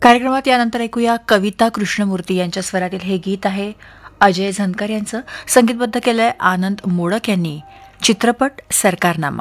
कार्यक्रमात यानंतर ऐकूया कविता कृष्णमूर्ती यांच्या स्वरातील हे गीत आहे. अजय झनकर यांचं संगीतबद्ध केलंय आनंद मोडक यांनी. चित्रपट सरकारनामा.